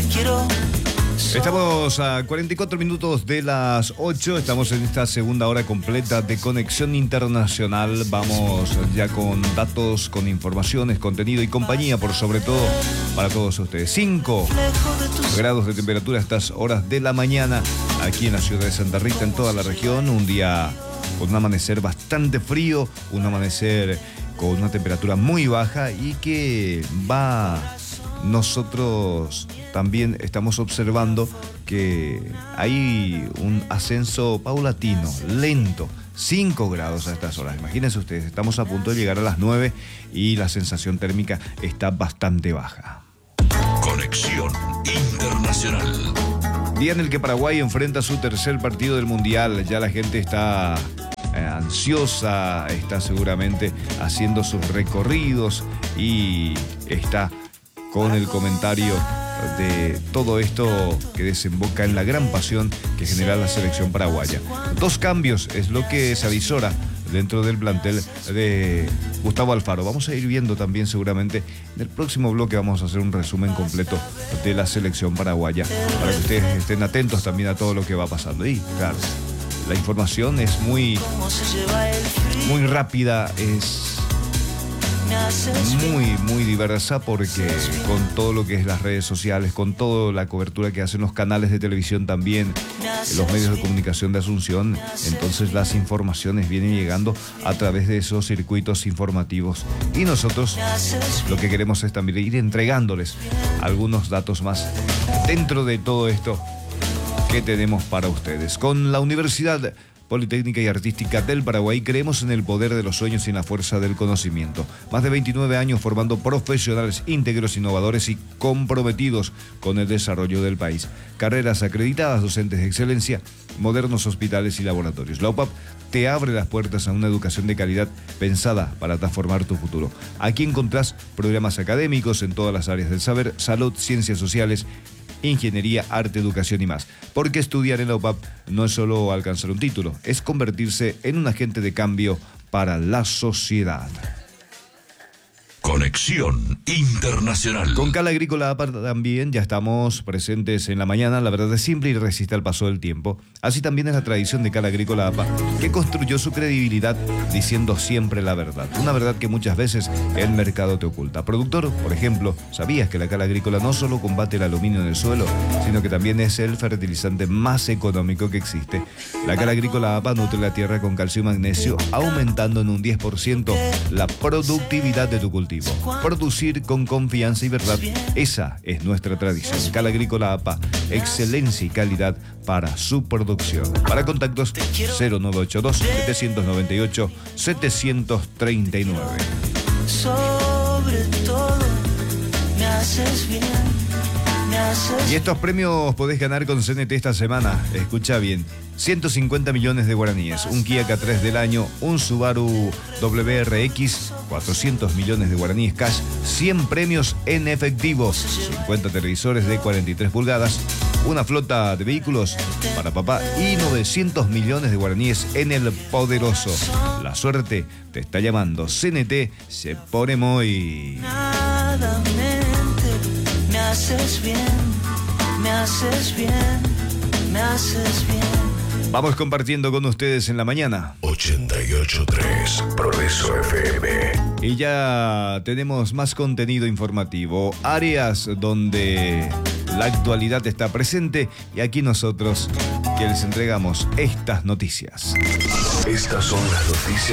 Estamos a 44 minutos de las 8, estamos en esta segunda hora completa de Conexión Internacional. Vamos ya con datos, con informaciones, contenido y compañía, por sobre todo para todos ustedes. 5 grados de temperatura a estas horas de la mañana aquí en la ciudad de Santa Rita, en toda la región. Un día con un amanecer bastante frío, un amanecer con una temperatura muy baja y que nosotros también estamos observando que hay un ascenso paulatino, lento, 5 grados a estas horas. Imagínense ustedes, estamos a punto de llegar a las 9 y la sensación térmica está bastante baja. Conexión Internacional. Día en el que Paraguay enfrenta su tercer partido del Mundial. Ya la gente está ansiosa, está seguramente haciendo sus recorridos y está con el comentario de todo esto que desemboca en la gran pasión que genera la selección paraguaya. 2 cambios es lo que se avisora dentro del plantel de Gustavo Alfaro. Vamos a ir viendo también seguramente en el próximo bloque, vamos a hacer un resumen completo de la selección paraguaya para que ustedes estén atentos también a todo lo que va pasando. Y claro, la información es muy rápida, es muy diversa, porque con todo lo que es las redes sociales, con toda la cobertura que hacen los canales de televisión también, los medios de comunicación de Asunción, entonces las informaciones vienen llegando a través de esos circuitos informativos y nosotros lo que queremos es también ir entregándoles algunos datos más dentro de todo esto que tenemos para ustedes. Con la Universidad Politécnica y Artística del Paraguay creemos en el poder de los sueños y en la fuerza del conocimiento. Más de 29 años formando profesionales íntegros, innovadores y comprometidos con el desarrollo del país. Carreras acreditadas, docentes de excelencia, modernos hospitales y laboratorios. La UPAP te abre las puertas a una educación de calidad pensada para transformar tu futuro. Aquí encontrás programas académicos en todas las áreas del saber, salud, ciencias sociales, ingeniería, arte, educación y más. Porque estudiar en la UPAP no es solo alcanzar un título, es convertirse en un agente de cambio para la sociedad. Conexión Internacional. Con Cala Agrícola APA también ya estamos presentes en la mañana. La verdad es simple y resiste al paso del tiempo. Así también es la tradición de Cala Agrícola APA, que construyó su credibilidad diciendo siempre la verdad. Una verdad que muchas veces el mercado te oculta. Productor, por ejemplo, ¿sabías que la Cala Agrícola no solo combate el aluminio en el suelo, sino que también es el fertilizante más económico que existe? La Cala Agrícola APA nutre la tierra con calcio y magnesio, aumentando en un 10% la productividad de tu cultivo. Producir con confianza y verdad, esa es nuestra tradición. Cala Agrícola APA, excelencia y calidad para su producción. Para contactos 0982-798-739. Sobre todo, me haces bien. Y estos premios podés ganar con CNT esta semana. Escucha bien: 150 millones de guaraníes, un Kia K3 del año, un Subaru WRX, 400 millones de guaraníes cash, 100 premios en efectivo, 50 televisores de 43 pulgadas, una flota de vehículos para papá y 900 millones de guaraníes en el poderoso. La suerte te está llamando. CNT se pone muy... Me haces bien, me haces bien, me haces bien. Vamos compartiendo con ustedes en la mañana. 88.3 Progreso FM. Y ya tenemos más contenido informativo. Áreas donde la actualidad está presente y aquí nosotros que les entregamos estas noticias. Estas son las noticias